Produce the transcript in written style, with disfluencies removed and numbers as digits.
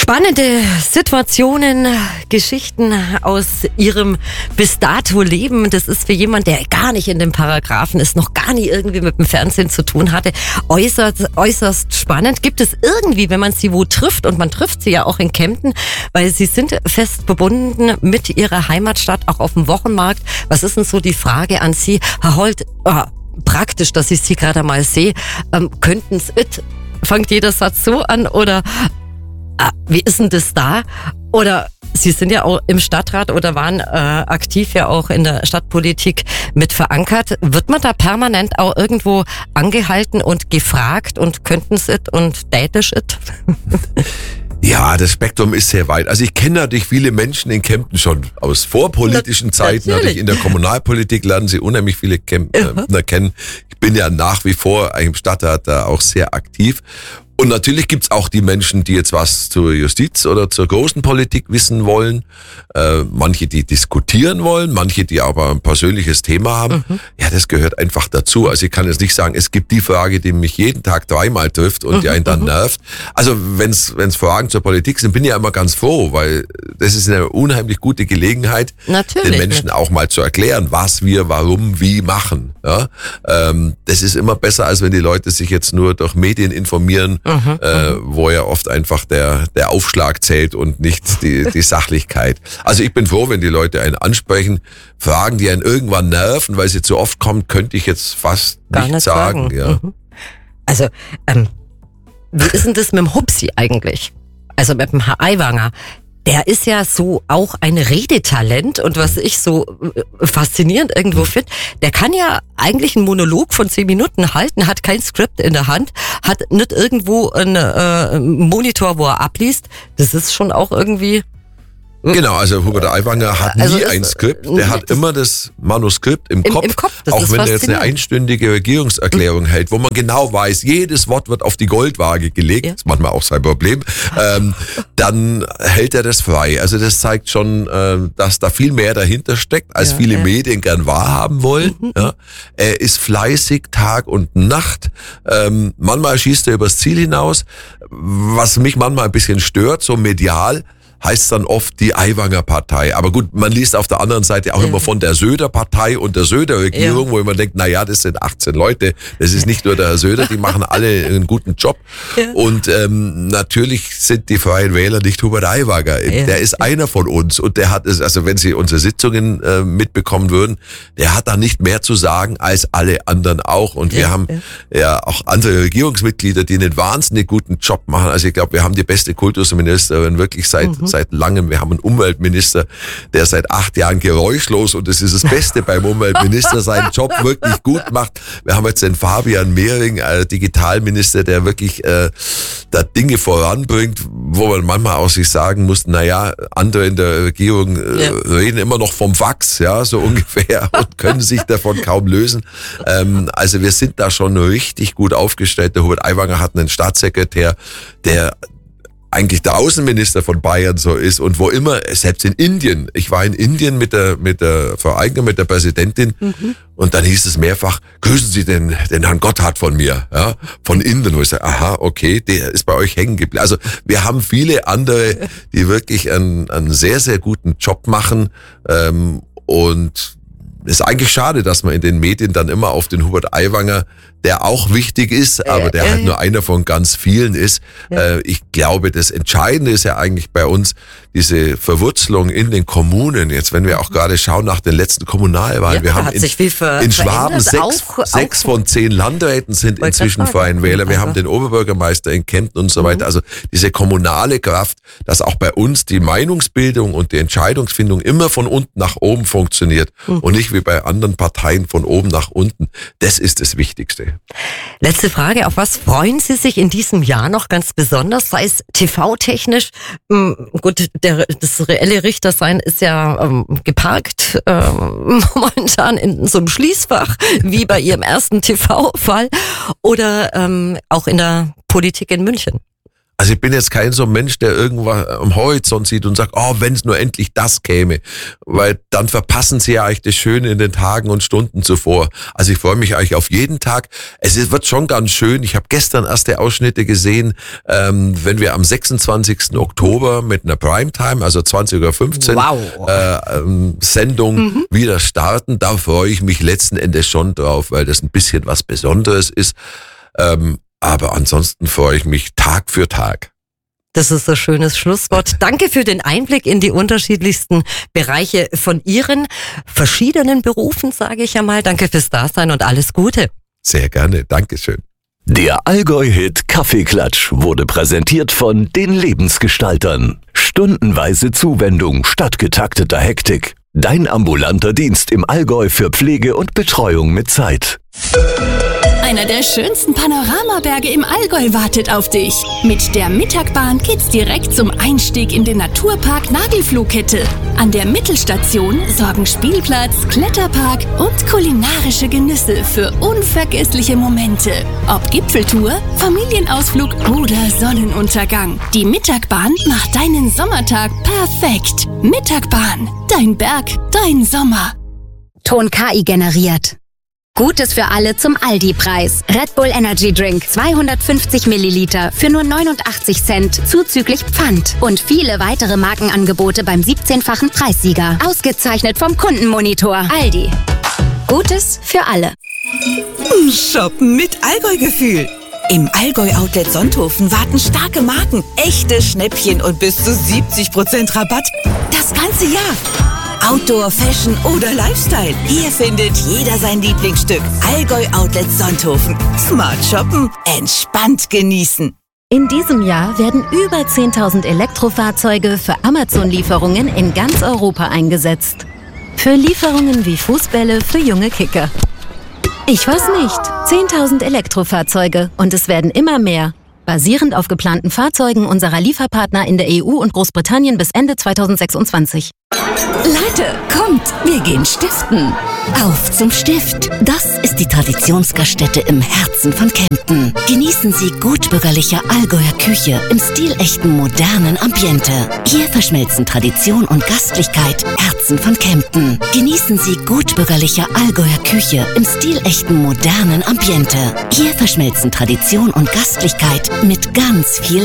Spannende Situationen, Geschichten aus Ihrem bis dato Leben. Das ist für jemand, der gar nicht in den Paragraphen ist, noch gar nie irgendwie mit dem Fernsehen zu tun hatte, äußerst spannend. Gibt es irgendwie, wenn man sie wo trifft, und man trifft sie ja auch in Kempten, weil sie sind fest verbunden mit ihrer Heimatstadt, auch auf dem Wochenmarkt. Was ist denn so die Frage an Sie, Herr Holt? Praktisch, dass ich Sie gerade mal sehe. Könnten es fängt jeder Satz so an oder wie ist denn das da? Oder Sie sind ja auch im Stadtrat oder waren aktiv ja auch in der Stadtpolitik mit verankert. Wird man da permanent auch irgendwo angehalten und gefragt und könnten es und tätisch it? Ja, das Spektrum ist sehr weit. Also ich kenne natürlich viele Menschen in Kempten schon aus vorpolitischen Zeiten. Natürlich in der Kommunalpolitik lernen Sie unheimlich viele Kemptner kennen. Ich bin ja nach wie vor im Stadtrat da auch sehr aktiv. Und natürlich gibt's auch die Menschen, die jetzt was zur Justiz oder zur großen Politik wissen wollen. Manche, die diskutieren wollen, manche, die aber ein persönliches Thema haben. Ja, das gehört einfach dazu. Also ich kann jetzt nicht sagen, es gibt die Frage, die mich jeden Tag dreimal trifft und die einen dann nervt. Also wenn's Fragen zur Politik sind, bin ich ja immer ganz froh, weil das ist eine unheimlich gute Gelegenheit, den Menschen auch mal zu erklären, was wir, warum, wie machen. Ja? Das ist immer besser, als wenn die Leute sich jetzt nur durch Medien informieren, wo ja oft einfach der Aufschlag zählt und nicht die Sachlichkeit. Also ich bin froh, wenn die Leute einen ansprechen, Fragen, die einen irgendwann nerven, weil sie zu oft kommen, könnte ich jetzt fast nicht sagen. Ja. Also, wie ist denn das mit dem Hupsi eigentlich? Also mit dem Herr Aiwanger. Der ist ja so auch ein Redetalent und was ich so faszinierend irgendwo finde, der kann ja eigentlich einen Monolog von 10 Minuten halten, hat kein Skript in der Hand, hat nicht irgendwo einen Monitor, wo er abliest. Das ist schon auch irgendwie... Genau, also Hubert Aiwanger hat nie ein Skript, der hat immer das Manuskript im Kopf, auch wenn er jetzt eine einstündige Regierungserklärung hält, wo man genau weiß, jedes Wort wird auf die Goldwaage gelegt, ist manchmal auch sein Problem, dann hält er das frei. Also das zeigt schon, dass da viel mehr dahinter steckt, als viele Medien gern wahrhaben wollen. Ja. Er ist fleißig Tag und Nacht, manchmal schießt er übers Ziel hinaus, was mich manchmal ein bisschen stört, so medial, heißt dann oft die Aiwanger-Partei. Aber gut, man liest auf der anderen Seite auch immer von der Söder-Partei und der Söder-Regierung, wo man denkt, na ja, das sind 18 Leute, das ist nicht nur der Herr Söder, die machen alle einen guten Job. Und natürlich sind die Freien Wähler nicht Hubert Aiwanger. Der ist einer von uns und der hat es, also wenn Sie unsere Sitzungen mitbekommen würden, der hat da nicht mehr zu sagen als alle anderen auch. Und wir haben ja auch andere Regierungsmitglieder, die einen wahnsinnig guten Job machen. Also ich glaube, wir haben die beste Kultusministerin wirklich seit langem. Wir haben einen Umweltminister, der seit 8 Jahren geräuschlos, und das ist das Beste beim Umweltminister, seinen Job wirklich gut macht. Wir haben jetzt den Fabian Mehring, Digitalminister, der wirklich da Dinge voranbringt, wo man manchmal auch sich sagen muss, naja, andere in der Regierung reden immer noch vom Wachs, ja, so ungefähr, und können sich davon kaum lösen. Also wir sind da schon richtig gut aufgestellt. Der Hubert Aiwanger hat einen Staatssekretär, der eigentlich der Außenminister von Bayern so ist, und wo immer, selbst in Indien, ich war in Indien mit der Frau Aigner, mit der Präsidentin, und dann hieß es mehrfach, grüßen Sie den Herrn Gotthard von mir, ja, von Indien, wo ich sage, aha, okay, der ist bei euch hängen geblieben. Also wir haben viele andere, die wirklich einen sehr, sehr guten Job machen, und es ist eigentlich schade, dass man in den Medien dann immer auf den Hubert Aiwanger, der auch wichtig ist, aber der halt nur einer von ganz vielen ist. Ich glaube, das Entscheidende ist ja eigentlich bei uns diese Verwurzelung in den Kommunen. Jetzt, wenn wir auch gerade schauen nach den letzten Kommunalwahlen, wir haben in Schwaben 6 von 10 Landräten sind inzwischen Freien Wähler. Wir haben den Oberbürgermeister in Kempten und so weiter. Also diese kommunale Kraft, dass auch bei uns die Meinungsbildung und die Entscheidungsfindung immer von unten nach oben funktioniert und nicht wie bei anderen Parteien von oben nach unten. Das ist das Wichtigste. Letzte Frage, auf was freuen Sie sich in diesem Jahr noch ganz besonders, sei es TV-technisch? Gut, das reelle Richtersein ist ja geparkt momentan in so einem Schließfach, wie bei Ihrem ersten TV-Fall, oder auch in der Politik in München. Also ich bin jetzt kein so Mensch, der irgendwas am Horizont sieht und sagt, oh, wenn es nur endlich das käme. Weil dann verpassen sie ja eigentlich das Schöne in den Tagen und Stunden zuvor. Also ich freue mich eigentlich auf jeden Tag. Es wird schon ganz schön. Ich habe gestern erste Ausschnitte gesehen, wenn wir am 26. Oktober mit einer Primetime, also 20.15 Uhr, Sendung wieder starten. Da freue ich mich letzten Endes schon drauf, weil das ein bisschen was Besonderes ist. Aber ansonsten freue ich mich Tag für Tag. Das ist ein schönes Schlusswort. Danke für den Einblick in die unterschiedlichsten Bereiche von Ihren verschiedenen Berufen, sage ich ja mal. Danke fürs Dasein und alles Gute. Sehr gerne. Dankeschön. Der Allgäu-Hit Kaffeeklatsch wurde präsentiert von den Lebensgestaltern. Stundenweise Zuwendung statt getakteter Hektik. Dein ambulanter Dienst im Allgäu für Pflege und Betreuung mit Zeit. Einer der schönsten Panoramaberge im Allgäu wartet auf dich. Mit der Mittagbahn geht's direkt zum Einstieg in den Naturpark Nagelfluhkette. An der Mittelstation sorgen Spielplatz, Kletterpark und kulinarische Genüsse für unvergessliche Momente. Ob Gipfeltour, Familienausflug oder Sonnenuntergang. Die Mittagbahn macht deinen Sommertag perfekt. Mittagbahn, dein Berg, dein Sommer. Ton KI generiert. Gutes für alle zum Aldi-Preis. Red Bull Energy Drink 250 Milliliter für nur 89 Cent zuzüglich Pfand. Und viele weitere Markenangebote beim 17-fachen Preissieger. Ausgezeichnet vom Kundenmonitor. Aldi. Gutes für alle. Shoppen mit Allgäu-Gefühl. Im Allgäu-Outlet Sonthofen warten starke Marken, echte Schnäppchen und bis zu 70% Rabatt. Das ganze Jahr. Outdoor, Fashion oder Lifestyle. Hier findet jeder sein Lieblingsstück. Allgäu Outlet Sonthofen. Smart shoppen, entspannt genießen. In diesem Jahr werden über 10.000 Elektrofahrzeuge für Amazon-Lieferungen in ganz Europa eingesetzt. Für Lieferungen wie Fußbälle für junge Kicker. Ich weiß nicht. 10.000 Elektrofahrzeuge und es werden immer mehr. Basierend auf geplanten Fahrzeugen unserer Lieferpartner in der EU und Großbritannien bis Ende 2026. Leute, kommt, wir gehen stiften. Auf zum Stift. Das ist die Traditionsgaststätte im Herzen von Kempten. Genießen Sie gutbürgerliche Allgäuer Küche im stilechten modernen Ambiente. Hier verschmelzen Tradition und Gastlichkeit. Herzen von Kempten. Genießen Sie gutbürgerliche Allgäuer Küche im stilechten modernen Ambiente. Hier verschmelzen Tradition und Gastlichkeit mit ganz viel